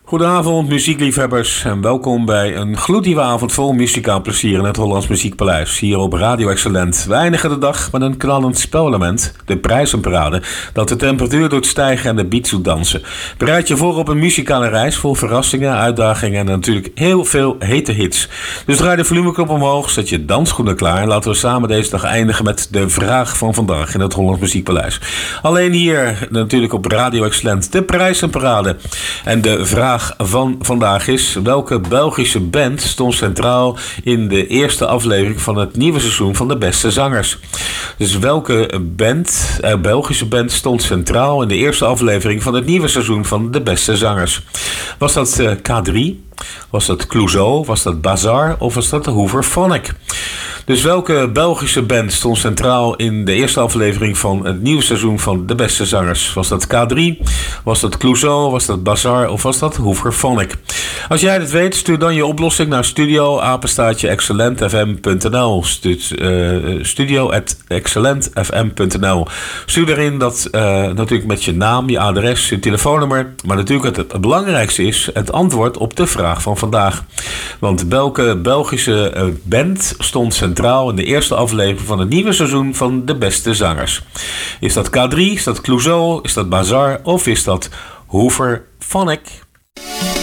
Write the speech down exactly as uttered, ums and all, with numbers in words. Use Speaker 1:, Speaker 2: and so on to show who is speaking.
Speaker 1: Goedenavond muziekliefhebbers en welkom bij een gloednieuwe avond vol muzikaal plezier in het Hollands Muziekpaleis hier op Radio Excellent. We eindigen de dag met een knallend spelelement, de prijzenparade, dat de temperatuur doet stijgen en de beat doet dansen. Bereid je voor op een muzikale reis vol verrassingen, uitdagingen en natuurlijk heel veel hete hits. Dus draai de volumeknop omhoog, zet je dansschoenen klaar en laten we samen deze dag eindigen met de vraag van vandaag in het Hollands Muziekpaleis. Alleen hier natuurlijk op Radio Excellent, de prijzenparade. En de vraag van vandaag is: welke Belgische band stond centraal in de eerste aflevering van het nieuwe seizoen van de beste zangers? Dus welke band, eh, Belgische band stond centraal in de eerste aflevering van het nieuwe seizoen van de beste zangers? Was dat eh, K drie? Was dat Clouseau? Was dat Bazaar? Of was dat de Hooverphonic? Dus welke Belgische band stond centraal in de eerste aflevering van het nieuwe seizoen van de beste zangers? Was dat K drie? Was dat Clouseau? Was dat Bazaar? Of was dat Hooverphonic? Als jij het weet, stuur dan je oplossing naar studio apenstaartje excellent f m punt n l. studio at excellent f m punt n l. Stuur erin dat uh, natuurlijk met je naam, je adres, je telefoonnummer. Maar natuurlijk het, het belangrijkste is het antwoord op de vraag van vandaag. Want welke Belgische uh, band stond centraal in de eerste aflevering van het nieuwe seizoen van de beste zangers? Is dat K drie? Is dat Clouseau? Is dat Bazaar? Of is dat Hooverphonic?